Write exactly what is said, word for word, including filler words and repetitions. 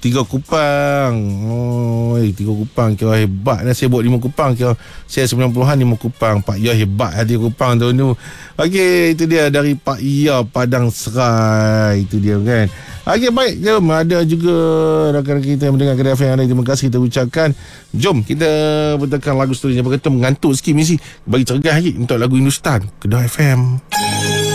Tiga kupang. Oh, eh, tiga kupang kira hebat. Dan saya buat lima kupang kira saya sembilan puluhan lima kupang. Pak Ya hebat hati kupang tahun tu. Okey, itu dia dari Pak Ya Padang Serai. Itu dia kan. Okey, baik. Jom, ada juga rakan-rakan kita yang mendengar Kedah F M. Terima kasih kita ucapkan. Jom kita putarkan lagu seterusnya. Berkata mengantuk sikit mesti bagi cergah lagi untuk lagu Hindustan Kedah F M.